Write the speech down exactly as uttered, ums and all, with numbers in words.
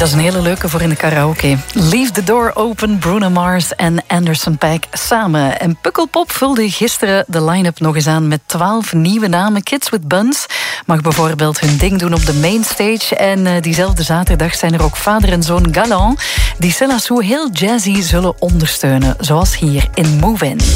Dat is een hele leuke voor in de karaoke. Leave the Door Open, Bruno Mars en Anderson .Paak samen. En Pukkelpop vulde gisteren de line-up nog eens aan met twaalf nieuwe namen. Kids with Buns mag bijvoorbeeld hun ding doen op de mainstage. En uh, diezelfde zaterdag zijn er ook vader en zoon Galant die Céla Sou heel jazzy zullen ondersteunen. Zoals hier in Move In.